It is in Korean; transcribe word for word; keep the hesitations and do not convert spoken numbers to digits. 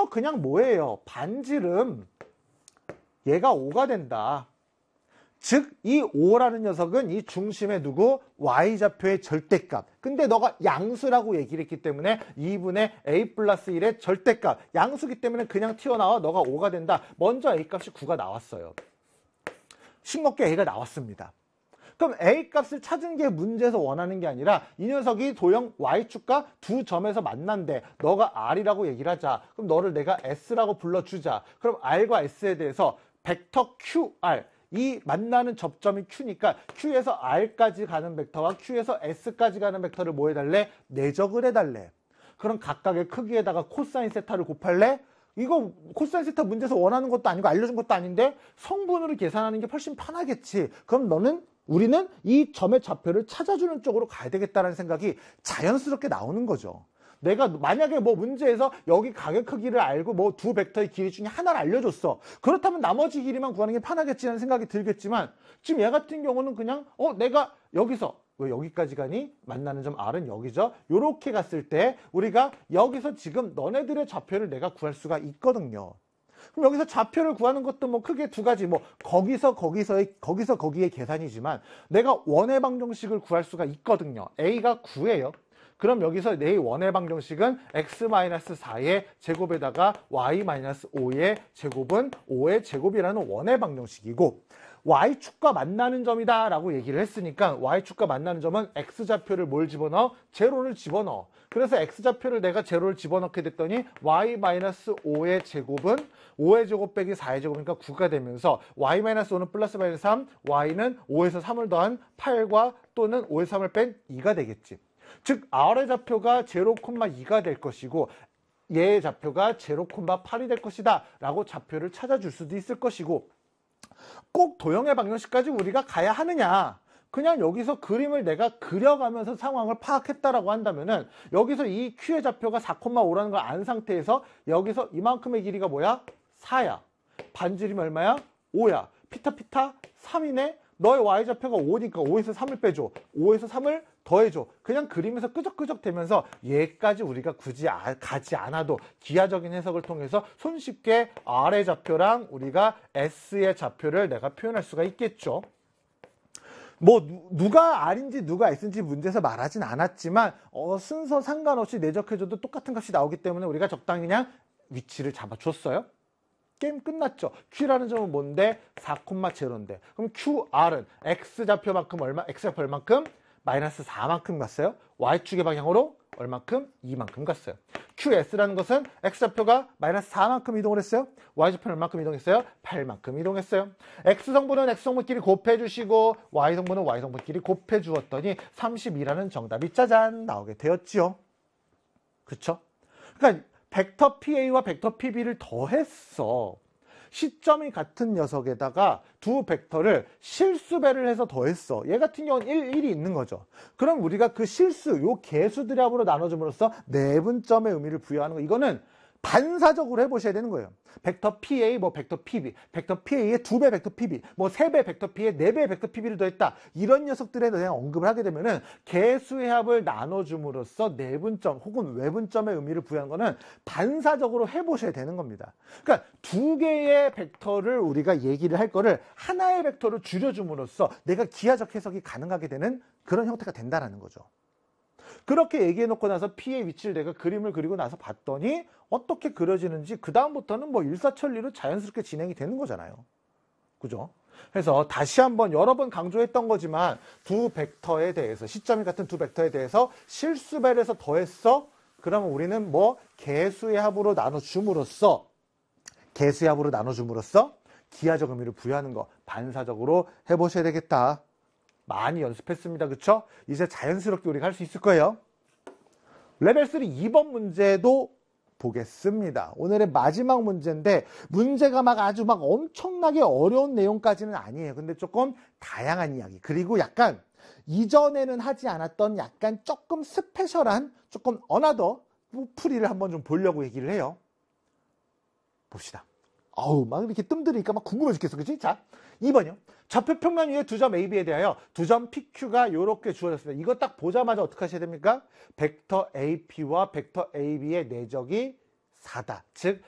이거 그냥 뭐예요? 반지름 얘가 오가 된다. 즉 이 오라는 녀석은 이 중심의 누구? y좌표의 절대값. 근데 너가 양수라고 얘기를 했기 때문에 이분의 a 플러스 일의 절대값. 양수기 때문에 그냥 튀어나와 너가 오가 된다. 먼저 a값이 구가 나왔어요. 싱겁게 a가 나왔습니다. 그럼 a값을 찾은 게 문제에서 원하는 게 아니라 이 녀석이 도형 y축과 두 점에서 만난대. 너가 r이라고 얘기를 하자. 그럼 너를 내가 s라고 불러주자. 그럼 r과 s에 대해서 벡터 qr, 이 만나는 접점이 q니까 q에서 r까지 가는 벡터와 q에서 s까지 가는 벡터를 뭐 해달래? 내적을 해달래. 그럼 각각의 크기에다가 코사인 세타를 곱할래? 이거 코사인 세타 문제에서 원하는 것도 아니고 알려준 것도 아닌데 성분으로 계산하는 게 훨씬 편하겠지. 그럼 너는 우리는 이 점의 좌표를 찾아주는 쪽으로 가야 되겠다는 생각이 자연스럽게 나오는 거죠. 내가 만약에 뭐 문제에서 여기 가격 크기를 알고 뭐 두 벡터의 길이 중에 하나를 알려줬어. 그렇다면 나머지 길이만 구하는 게 편하겠지라는 생각이 들겠지만 지금 얘 같은 경우는 그냥 어 내가 여기서 왜 여기까지 가니? 만나는 점 R은 여기죠. 요렇게 갔을 때 우리가 여기서 지금 너네들의 좌표를 내가 구할 수가 있거든요. 그럼 여기서 좌표를 구하는 것도 뭐 크게 두 가지, 뭐 거기서 거기서의 거기서 거기의 계산이지만 내가 원의 방정식을 구할 수가 있거든요. A가 구예요. 그럼 여기서 내 원의 방정식은 x 마이너스 사의 제곱에다가 y 마이너스 오의 제곱은 오의 제곱이라는 원의 방정식이고, y축과 만나는 점이다 라고 얘기를 했으니까 y축과 만나는 점은 x좌표를 뭘 집어넣어? 제로를 집어넣어. 그래서 x좌표를 내가 제로를 집어넣게 됐더니 y 마이너스 오의 제곱은 오의 제곱 빼기 사의 제곱이니까 구가 되면서 y 마이너스 오는 플러스 마이너스 삼, y는 오에서 삼을 더한 팔과 또는 오에서 삼을 뺀 이가 되겠지. 즉 R의 좌표가 제로, 이가 될 것이고 얘의 좌표가 제로, 팔이 될 것이다 라고 좌표를 찾아줄 수도 있을 것이고, 꼭 도형의 방정식까지 우리가 가야 하느냐? 그냥 여기서 그림을 내가 그려가면서 상황을 파악했다라고 한다면은 여기서 이 Q의 좌표가 사, 오라는 걸 안 상태에서 여기서 이만큼의 길이가 뭐야? 사야. 반지름이 얼마야? 오야. 피타 피타 삼이네? 너의 y좌표가 오니까 오에서 삼을 빼줘. 오에서 삼을 더해줘. 그냥 그림에서 끄적끄적 되면서 얘까지 우리가 굳이 아, 가지 않아도 기하적인 해석을 통해서 손쉽게 R의 좌표랑 우리가 S의 좌표를 내가 표현할 수가 있겠죠. 뭐 누, 누가 R인지 누가 S인지 문제에서 말하진 않았지만 어, 순서 상관없이 내적해줘도 똑같은 값이 나오기 때문에 우리가 적당히 그냥 위치를 잡아줬어요. 게임 끝났죠. Q라는 점은 뭔데? 사, 제로인데. 그럼 큐알은 X좌표만큼 얼마? X좌표 얼만큼? 마이너스 사만큼 갔어요. Y축의 방향으로 얼만큼? 이만큼 갔어요. 큐에스라는 것은 X좌표가 마이너스 사만큼 이동을 했어요. Y좌표는 얼만큼 이동했어요? 팔만큼 이동했어요. X성분은 X성분끼리 곱해주시고 Y성분은 Y성분끼리 곱해주었더니 삼십이라는 정답이 짜잔 나오게 되었지요. 그렇죠? 그러니까 벡터 피에이와 벡터 피비를 더했어. 시점이 같은 녀석에다가 두 벡터를 실수배를 해서 더했어. 얘 같은 경우는 일, 일이 있는 거죠. 그럼 우리가 그 실수, 요 개수들의 합으로 나눠줌으로써 내분점의 의미를 부여하는 거. 이거는 반사적으로 해보셔야 되는 거예요. 벡터 피에이, 뭐 벡터 피비, 벡터 피에이의 두 배 벡터 피비, 뭐 세 배 벡터 피에 네 배 벡터 피비를 더했다. 이런 녀석들에 대한 언급을 하게 되면은 개수의 합을 나눠줌으로써 내분점 혹은 외분점의 의미를 부여하는 거는 반사적으로 해보셔야 되는 겁니다. 그러니까 두 개의 벡터를 우리가 얘기를 할 거를 하나의 벡터로 줄여줌으로써 내가 기하적 해석이 가능하게 되는 그런 형태가 된다는 거죠. 그렇게 얘기해 놓고 나서 P의 위치를 내가 그림을 그리고 나서 봤더니 어떻게 그려지는지 그 다음부터는 뭐 일사천리로 자연스럽게 진행이 되는 거잖아요. 그죠? 그래서 다시 한번 여러 번 강조했던 거지만 두 벡터에 대해서, 시점이 같은 두 벡터에 대해서 실수배를 해서 더했어? 그러면 우리는 뭐 개수의 합으로 나눠줌으로써 개수의 합으로 나눠줌으로써 기하적 의미를 부여하는 거 반사적으로 해보셔야 되겠다. 많이 연습했습니다. 그쵸? 이제 자연스럽게 우리가 할 수 있을 거예요. 레벨 삼 이 번 문제도 보겠습니다. 오늘의 마지막 문제인데 문제가 막 아주 막 엄청나게 어려운 내용까지는 아니에요. 근데 조금 다양한 이야기, 그리고 약간 이전에는 하지 않았던 약간 조금 스페셜한 조금 어나더 풀이를 한번 좀 보려고 얘기를 해요. 봅시다. 어우, 막 이렇게 뜸들이니까 막 궁금해 죽겠어. 그치? 자, 이 번이요. 좌표 평면 위에 두 점 에이비에 대하여 두 점 피큐가 이렇게 주어졌습니다. 이거 딱 보자마자 어떻게 하셔야 됩니까? 벡터 에이피와 벡터 에이비의 내적이 사다. 즉